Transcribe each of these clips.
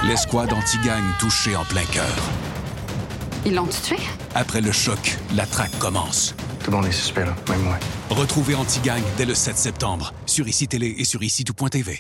L'escouade anti-gang touchée en plein cœur. Ils l'ont tué? Après le choc, la traque commence. Tout le monde est suspect, là, même moi. Retrouvez Anti-Gang dès le 7 septembre sur ICI Télé et sur ICI-tout.tv.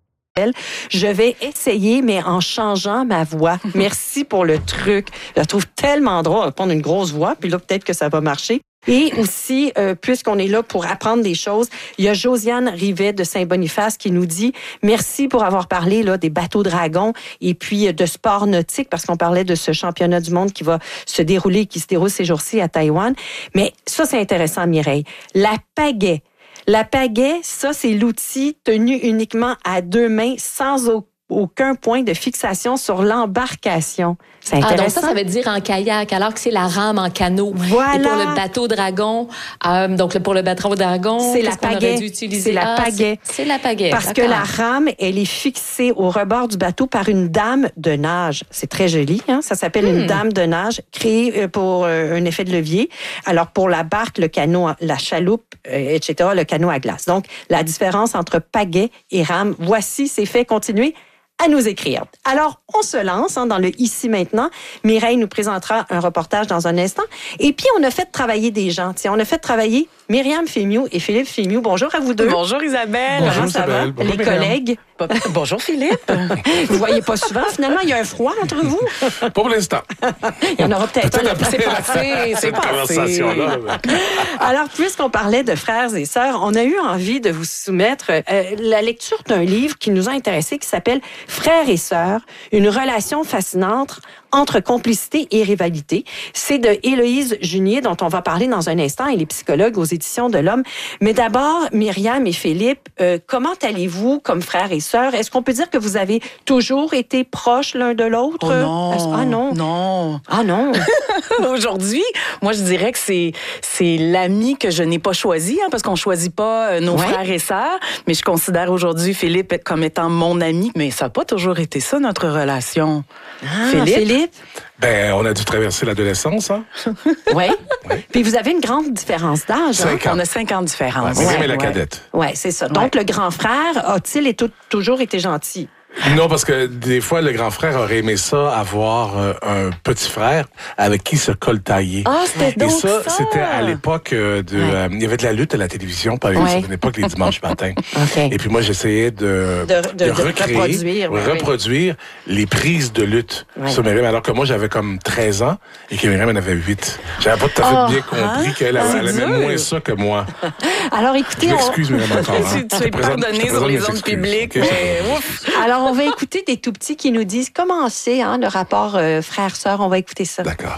Je vais essayer, mais en changeant ma voix. Merci pour le truc. Je la trouve tellement drôle. On va prendre une grosse voix, puis là, peut-être que ça va marcher. Et aussi, puisqu'on est là pour apprendre des choses, il y a Josiane Rivet de Saint-Boniface qui nous dit « Merci pour avoir parlé là, des bateaux dragons et puis de sport nautique, parce qu'on parlait de ce championnat du monde qui va se dérouler, qui se déroule ces jours-ci à Taïwan. » Mais ça, c'est intéressant, Mireille. La pagaie. La pagaie, ça, c'est l'outil tenu uniquement à 2 mains, sans aucun point de fixation sur l'embarcation. C'est intéressant. Donc ça veut dire en kayak, alors que c'est la rame en canot. Voilà. Et pour le bateau dragon, donc pour le bateau dragon, c'est la pagaie. C'est la pagaie. C'est la pagaie. Parce que la rame, elle est fixée au rebord du bateau par une dame de nage. C'est très joli, hein? Ça s'appelle une dame de nage, créée pour un effet de levier. Alors pour la barque, le canot, la chaloupe, etc., le canot à glace. Donc la différence entre pagaie et rame, voici, c'est fait. Continuez à nous écrire. Alors, on se lance dans le Ici maintenant. Mireille nous présentera un reportage dans un instant. Et puis, on a fait travailler des gens. Tiens, on a fait travailler Myriam Fémiou et Philippe Fémiou. Bonjour à vous deux. Bonjour Isabelle. Comment Bonjour, ça va? Isabelle. Bonjour, Les collègues. Bonjour Philippe. Vous voyez pas souvent. Finalement, il y a un froid entre vous. Pas pour l'instant. Il y en aura peut-être un après C'est passé. conversation-là. Alors, puisqu'on parlait de frères et sœurs, on a eu envie de vous soumettre la lecture d'un livre qui nous a intéressés, qui s'appelle « Frères et sœurs, une relation fascinante entre complicité et rivalité ». C'est de Héloïse Junier, dont on va parler dans un instant. Elle est psychologue aux Éditions de l'Homme. Mais d'abord, Myriam et Philippe, comment allez-vous comme frères et sœurs? Est-ce qu'on peut dire que vous avez toujours été proches l'un de l'autre? Oh non. Ah non? Non. Ah non? Aujourd'hui, moi, je dirais que c'est l'ami que je n'ai pas choisi, parce qu'on choisit pas nos frères et sœurs. Mais je considère aujourd'hui Philippe comme étant mon ami. Mais ça n'a pas toujours été ça, notre relation. Philippe? Ben, on a dû traverser l'adolescence, hein? Oui. Puis vous avez une grande différence d'âge. 5 ans. On a 5 ans de différence. Myriam est la cadette. Oui, c'est ça. Donc, le grand frère a-t-il toujours été gentil? Non, parce que des fois, le grand frère aurait aimé ça, avoir un petit frère avec qui se coltailler. Ah, c'était donc Et ça, ça. c'était à l'époque il y avait de la lutte à la télévision, par exemple, à l'époque, les dimanches matins. Okay. Et puis moi, j'essayais de recréer, reproduire les prises de lutte sur Myriam, alors que moi, j'avais comme 13 ans et que Myriam en avait 8. J'avais pas tout à fait bien compris qu'elle aimait moins ça que moi. Alors, écoutez... Je m'excuse, Myriam, encore. Tu es pardonné sur les ondes publiques. Mais... Alors, on va écouter des tout-petits qui nous disent comment c'est, le rapport frère-sœur. On va écouter ça. D'accord.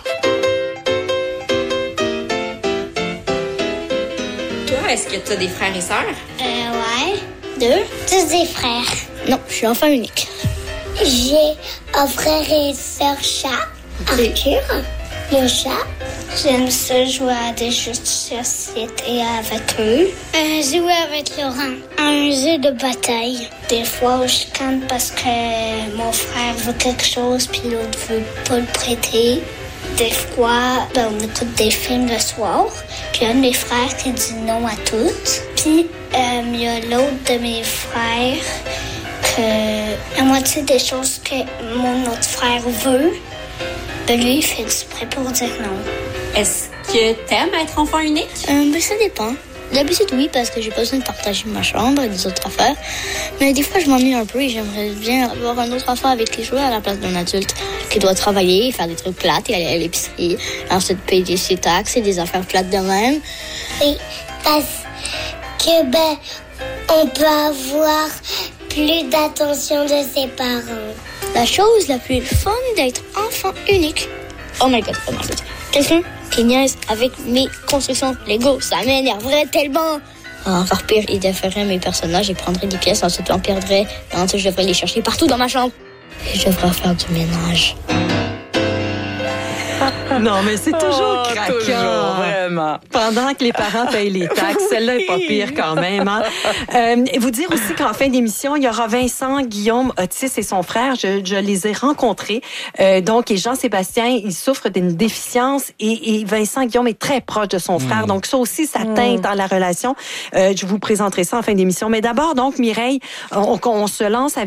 Toi, est-ce que tu as des frères et sœurs? Ouais. 2. Tous des frères. Non, je suis enfant unique. J'ai un frère et sœur chat. Arthur, mon chat. J'aime ça jouer à des jeux de société avec eux. Jouer avec Laurent. Un jeu de bataille. Des fois, je chicane parce que mon frère veut quelque chose puis l'autre veut pas le prêter. Des fois, on écoute des films le soir. Puis un de mes frères qui dit non à tout. Puis il y a l'autre de mes frères que la moitié des choses que mon autre frère veut, lui, il fait exprès pour dire non. Est-ce que t'aimes être enfant unique? Ça dépend. D'habitude, oui, parce que j'ai pas besoin de partager ma chambre et des autres affaires. Mais des fois, je m'ennuie un peu et j'aimerais bien avoir un autre affaire avec qui jouer à la place d'un adulte qui doit travailler, faire des trucs plates et aller à l'épicerie, ensuite payer ses taxes et des affaires plates de même. Et parce que, on peut avoir plus d'attention de ses parents. La chose la plus fun d'être enfant unique. Oh my God, quelqu'un qui niaise avec mes constructions Lego, ça m'énerverait tellement. Encore pire, il déferait mes personnages et prendrait des pièces, ensuite on perdrait, et ensuite je devrais les chercher partout dans ma chambre. Et je devrais faire du ménage. Non, mais c'est toujours craquant. Toujours, vraiment. Pendant que les parents payent les taxes, celle-là est pas pire quand même. Vous dire aussi qu'en fin d'émission, il y aura Vincent, Guillaume, Otis et son frère. Je les ai rencontrés. Donc, et Jean-Sébastien, il souffre d'une déficience et Vincent, Guillaume est très proche de son frère. Donc, ça aussi, ça teinte dans la relation. Je vous présenterai ça en fin d'émission. Mais d'abord, donc, Mireille, on se lance avec